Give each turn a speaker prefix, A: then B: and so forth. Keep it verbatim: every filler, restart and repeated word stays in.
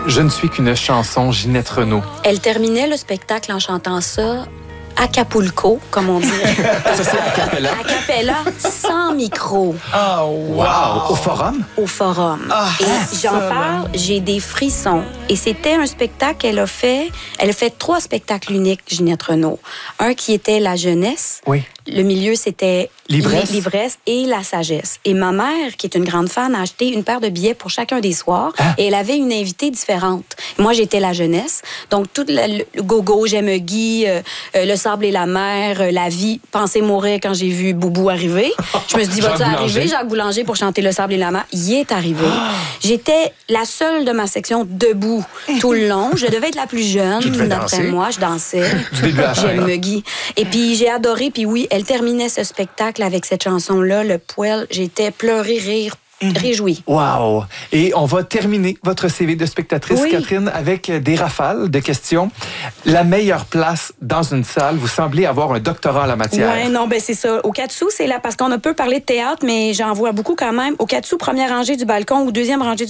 A: Je ne suis qu'une chanson, Ginette Renault.
B: Elle terminait le spectacle en chantant ça Acapulco, comme on dit.
A: Ça, c'est a cappella.
B: A cappella, sans micro.
C: Oh, wow!
A: Wow! Au Forum?
B: Au Forum.
C: Ah,
B: et
C: ça,
B: j'en
C: là.
B: parle, j'ai des frissons. Et c'était un spectacle qu'elle a fait. Elle a fait trois spectacles uniques, Ginette Renault. Un qui était la jeunesse.
A: Oui.
B: Le milieu, c'était
A: L'ivresse.
B: l'ivresse et la sagesse. Et ma mère, qui est une grande fan, a acheté une paire de billets pour chacun des soirs.
A: Ah.
B: Et elle avait une invitée différente. Moi, j'étais la jeunesse. Donc, tout le, le gogo, j'aime Guy, euh, euh, le sable et la mer, euh, la vie, penser mourir quand j'ai vu Boubou arriver. Je me suis dit,
A: Jacques
B: vas-tu
A: Boulanger.
B: arriver, Jacques Boulanger, pour chanter le sable et la mer? Il est arrivé. J'étais la seule de ma section debout tout le long. Je devais être la plus jeune,
C: Tu devais
B: d'après
C: danser.
B: moi. Je dansais.
A: Du début à la fin.
B: J'aime Guy. Et puis, j'ai adoré. Puis oui, elle terminait ce spectacle avec cette chanson-là, Le Poêle. J'étais pleurer, rire, réjouie.
A: Wow! Et on va terminer votre C V de spectatrice,
B: Oui.
A: Catherine, avec des rafales de questions. La meilleure place dans une salle, vous semblez avoir un doctorat en la matière.
B: Ouais, non, ben c'est ça. Au Katsu, c'est là, parce qu'on a peu parlé de théâtre, mais j'en vois beaucoup quand même. Au Katsu, première rangée du balcon ou deuxième rangée du